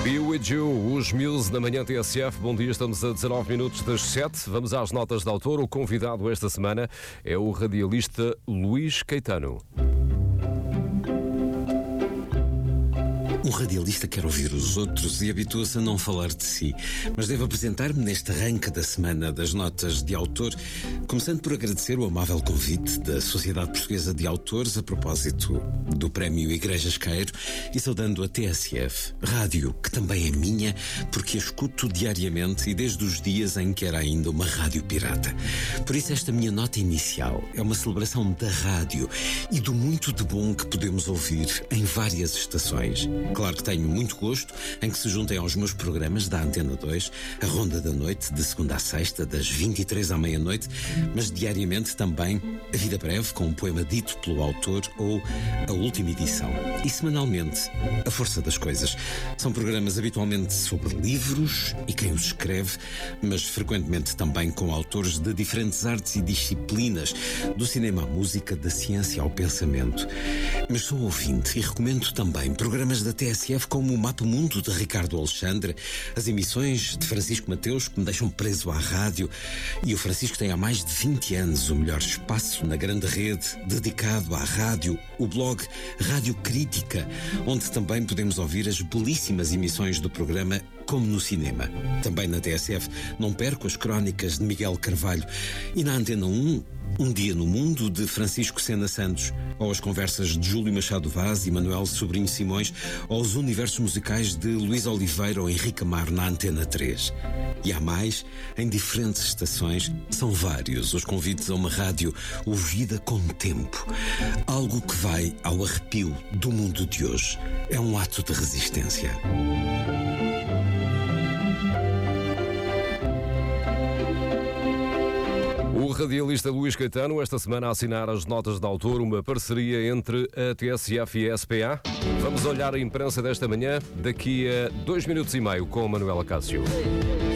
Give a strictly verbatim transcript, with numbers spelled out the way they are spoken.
Be With You, os Muse na manhã T S F. Bom dia, estamos a dezanove minutos das sete. Vamos às notas de autor. O convidado esta semana é o radialista Luís Caetano. Um radialista quer ouvir os outros e habitua-se a não falar de si. Mas devo apresentar-me neste arranque da semana das notas de autor, começando por agradecer o amável convite da Sociedade Portuguesa de Autores a propósito do Prémio Igrejas Queiro e saudando a T S F, rádio que também é minha, porque a escuto diariamente e desde os dias em que era ainda uma rádio pirata. Por isso esta minha nota inicial é uma celebração da rádio e do muito de bom que podemos ouvir em várias estações. Claro que tenho muito gosto em que se juntem aos meus programas da Antena dois, a Ronda da Noite, de segunda a sexta, das vinte e três à meia-noite, mas diariamente também A Vida Breve, com um poema dito pelo autor, ou A Última Edição. E semanalmente, A Força das Coisas. São programas habitualmente sobre livros e quem os escreve, mas frequentemente também com autores de diferentes artes e disciplinas, do cinema à música, da ciência ao pensamento. Mas sou ouvinte e recomendo também programas da T S F como o Mapa Mundo de Ricardo Alexandre, as emissões de Francisco Mateus que me deixam preso à rádio, e o Francisco tem há mais de vinte anos o melhor espaço na grande rede dedicado à rádio, o blog Rádio Crítica, onde também podemos ouvir as belíssimas emissões do programa Como no Cinema. Também na T S F não perco as crónicas de Miguel Carvalho e na Antena um, Um Dia no Mundo, de Francisco Sena Santos, ou as conversas de Júlio Machado Vaz e Manuel Sobrinho Simões, ou os universos musicais de Luís Oliveira ou Henrique Amar na Antena três. E há mais, em diferentes estações, são vários os convites a uma rádio ouvida com tempo. Algo que vai ao arrepio do mundo de hoje. É um ato de resistência. O radialista Luís Caetano, esta semana a assinar as notas de autor, uma parceria entre a T S F e a S P A. Vamos olhar a imprensa desta manhã daqui a dois minutos e meio com a Manuela Cássio.